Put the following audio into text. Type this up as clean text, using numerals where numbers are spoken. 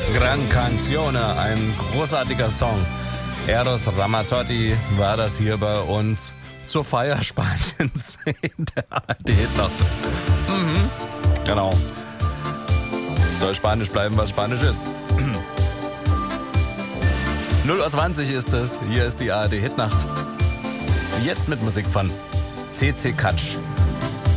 Gran Canzone, ein großartiger Song. Eros Ramazzotti war das hier bei uns zur Feier Spaniens in der ARD-Nacht. Genau. Soll Spanisch bleiben, was Spanisch ist. 0:20 Uhr ist es. Hier ist die ARD-Hitnacht. Jetzt mit Musik von CC Catch.